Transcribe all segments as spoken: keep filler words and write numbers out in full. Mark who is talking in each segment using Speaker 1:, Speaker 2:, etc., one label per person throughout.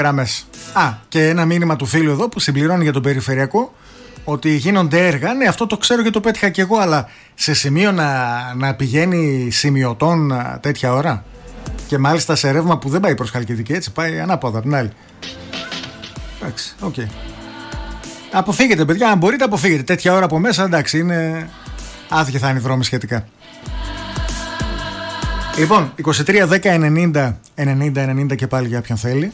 Speaker 1: γραμμές. Α, και ένα μήνυμα του φίλου εδώ που συμπληρώνει για τον περιφερειακό ότι γίνονται έργα. Ναι, αυτό το ξέρω και το πέτυχα κι εγώ, αλλά σε σημείο να, να πηγαίνει σημειωτών τέτοια ώρα. Και μάλιστα σε ρεύμα που δεν πάει προς Χαλκιδική, έτσι πάει ανάποδα από την άλλη. Εντάξει, οκ. Okay. Αποφύγετε, παιδιά, αν μπορείτε, αποφύγετε. Τέτοια ώρα από μέσα, εντάξει, είναι άδεια θα είναι οι δρόμοι σχετικά. Λοιπόν, είκοσι τρία δέκα ενενήντα ενενήντα ενενήντα και πάλι για όποιον θέλει.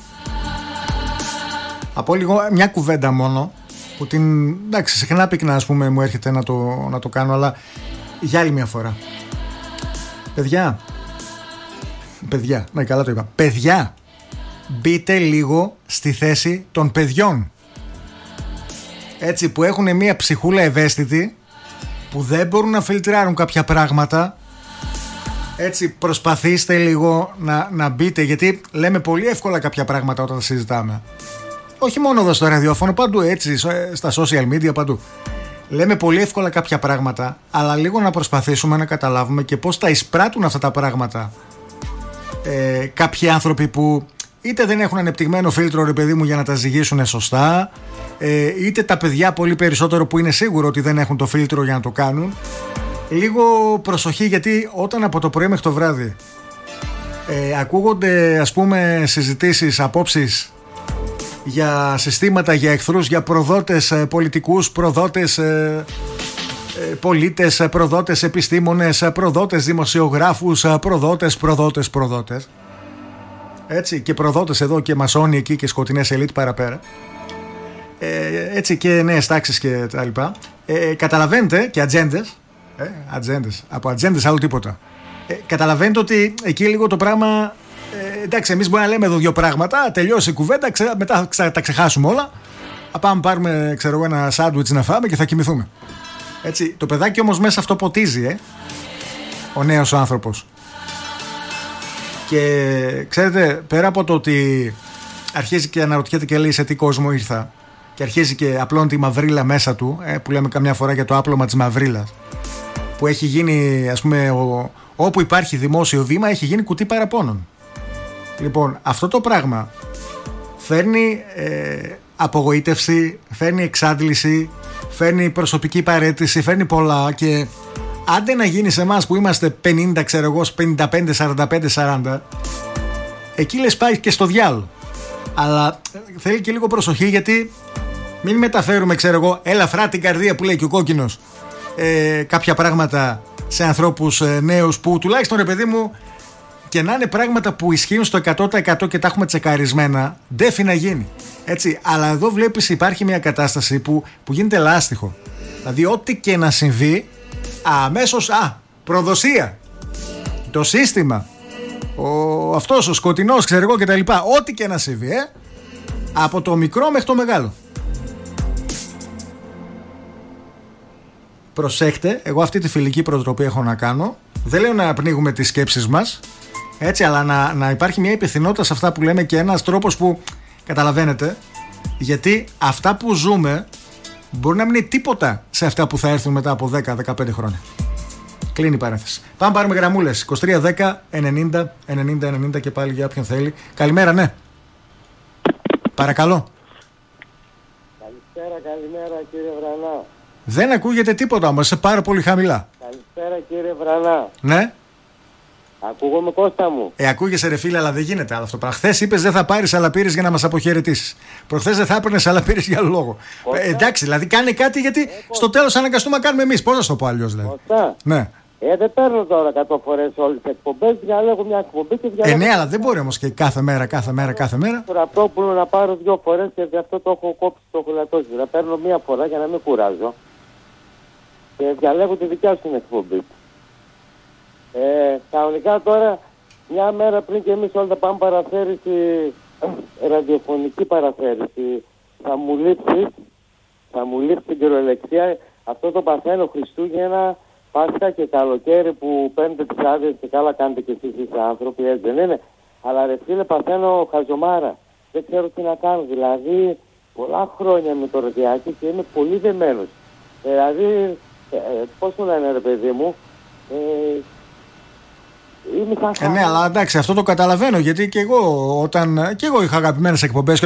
Speaker 1: Από λίγο μια κουβέντα μόνο που την, εντάξει, συχνά πυκνά ας πούμε μου έρχεται να το, να το κάνω, αλλά για άλλη μια φορά. Παιδιά, παιδιά, ναι, καλά το είπα. Παιδιά, μπείτε λίγο στη θέση των παιδιών. Έτσι, που έχουν μια ψυχούλα ευαίσθητη, που δεν μπορούν να φιλτράρουν κάποια πράγματα. Έτσι, προσπαθήστε λίγο να, να μπείτε, γιατί λέμε πολύ εύκολα κάποια πράγματα όταν τα συζητάμε. Όχι μόνο εδώ στο ραδιόφωνο, παντού έτσι, στα social media, παντού. Λέμε πολύ εύκολα κάποια πράγματα, αλλά λίγο να προσπαθήσουμε να καταλάβουμε και πώς τα εισπράττουν αυτά τα πράγματα ε, κάποιοι άνθρωποι που είτε δεν έχουν ανεπτυγμένο φίλτρο, ρε παιδί μου, για να τα ζυγίσουν σωστά, ε, είτε τα παιδιά πολύ περισσότερο που είναι σίγουρο ότι δεν έχουν το φίλτρο για να το κάνουν. Λίγο προσοχή, γιατί όταν από το πρωί μέχρι το βράδυ ε, ακούγονται ας πούμε συζητήσεις, απόψεις για συστήματα, για εχθρούς, για προδότες ε, πολιτικούς, προδότες ε, ε, πολίτες, ε, προδότες επιστήμονες, ε, προδότες δημοσιογράφους, ε, προδότες, προδότες, προδότες, έτσι, και προδότες εδώ και μασόνοι εκεί και σκοτεινές ελίτ παραπέρα, ε, έτσι, και νέες τάξεις και τα λοιπά, ε, καταλαβαίνετε, και ατζέντες, ε, ατζέντες, από ατζέντες άλλο τίποτα, ε, καταλαβαίνετε ότι εκεί λίγο το πράγμα, ε, εντάξει, εμείς μπορούμε να λέμε εδώ δύο πράγματα, τελειώσει η κουβέντα, ξε, μετά ξα, τα ξεχάσουμε όλα, θα πάμε πάρουμε, ξέρω εγώ, ένα σάντουιτς να φάμε και θα κοιμηθούμε. Έτσι, το παιδάκι όμως μέσα αυτό ποτίζει, ε, ο νέος ο άνθρωπος. Και ξέρετε, πέρα από το ότι αρχίζει και αναρωτιέται και λέει σε τι κόσμο ήρθα, και αρχίζει και απλώνει τη μαυρίλα μέσα του, ε, που λέμε καμιά φορά για το άπλωμα της μαυρίλας, που έχει γίνει, ας πούμε, ο, όπου υπάρχει δημόσιο βήμα έχει γίνει κουτί παραπώνων. Λοιπόν, αυτό το πράγμα φέρνει ε, απογοήτευση, φέρνει εξάντληση, φέρνει προσωπική παρέτηση, φέρνει πολλά, και άντε να γίνει σε εμάς που είμαστε πενήντα, ξέρω εγώ, πενήντα πέντε, σαράντα πέντε, σαράντα, εκεί λες πάει και στο διάλο. Αλλά θέλει και λίγο προσοχή, γιατί μην μεταφέρουμε, ξέρω εγώ, ελαφρά την καρδία που λέει και ο κόκκινος, ε, κάποια πράγματα σε ανθρώπους ε, νέους που τουλάχιστον, ρε παιδί μου, και να είναι πράγματα που ισχύουν στο εκατό τοις εκατό και τα έχουμε τσεκαρισμένα, ντέφι να γίνει. Έτσι, αλλά εδώ βλέπεις υπάρχει μια κατάσταση που, που γίνεται λάστιχο. Δηλαδή ό,τι και να συμβεί, αμέσως, α, προδοσία, το σύστημα, ο, αυτός ο σκοτεινός, ξέρω εγώ, και τα λοιπά, ό,τι και να συμβεί, ε, από το μικρό μέχρι το μεγάλο. Προσέχτε, εγώ αυτή τη φιλική προτροπή έχω να κάνω. Δεν λέω να πνίγουμε τις σκέψεις μας, έτσι, αλλά να, να υπάρχει μια υπευθυνότητα σε αυτά που λέμε, και ένας τρόπος που καταλαβαίνετε, γιατί αυτά που ζούμε μπορεί να μην είναι τίποτα σε αυτά που θα έρθουν μετά από δέκα με δεκαπέντε χρόνια. Κλείνει η παρένθεση. Πάμε πάρουμε γραμμούλες. είκοσι τρία δέκα ενενήντα ενενήντα ενενήντα και πάλι για όποιον θέλει. Καλημέρα, ναι. Παρακαλώ.
Speaker 2: Καλησπέρα, καλημέρα κύριε Βρανά.
Speaker 1: Δεν ακούγεται τίποτα όμως, είσαι πάρα πολύ χαμηλά.
Speaker 2: Καλησπέρα κύριε Βρανά.
Speaker 1: Ναι.
Speaker 2: Ακούγομαι, Κώστα μου.
Speaker 1: Ε, ακούγεσαι, ρε φίλε, αλλά δεν γίνεται άλλο αυτό. Χθες είπες δεν θα πάρεις, αλλά πήρες για να μας αποχαιρετήσεις. Προχθές δεν θα έπαιρνες, αλλά πήρες για άλλο λόγο. Ε, εντάξει, δηλαδή κάνε κάτι, γιατί ε, στο τέλος αναγκαστούμε να κάνουμε εμείς. Πώς να σου το πω αλλιώς, δηλαδή.
Speaker 2: Κώστα.
Speaker 1: Ναι.
Speaker 2: Ε, δεν παίρνω τώρα εκατό φορές όλες τις εκπομπές, διαλέγω μια εκπομπή και διαλέγω.
Speaker 1: Ε, ναι, αλλά δεν μπορεί όμως και κάθε μέρα, κάθε μέρα, κάθε μέρα.
Speaker 2: Ραπτόπουλο να πάρω δύο φορές, και γι' αυτό το έχω κόψει, το έχω λατώσει. Να παίρνω μία φορά για να μην κουράζω. Και διαλέγω τη δικιά σου την εκπομπή. Ε, κανονικά τώρα, μια μέρα πριν και εμείς όλα τα πάμε παραθέρηση, ραδιοφωνική παραθέρηση, θα μου λείψει, θα μου λείψει την κυριολεξία. Αυτό το παθαίνω Χριστούγεννα, Πάσχα και καλοκαίρι που παίρνετε τις άδειες, και καλά κάνετε και εσείς οι άνθρωποι, έτσι δεν είναι. Αλλά ρε φίλε, παθαίνω χαζομάρα. Δεν ξέρω τι να κάνω. Δηλαδή, πολλά χρόνια με το ραδιάκι και είμαι πολύ δεμένος. Δηλαδή, ε, πώς το λένε ρε παιδί μου, ε, είμαι σαν
Speaker 1: ε, ναι, αλλά εντάξει, αυτό το καταλαβαίνω γιατί και εγώ, όταν, και εγώ είχα αγαπημένες εκπομπές.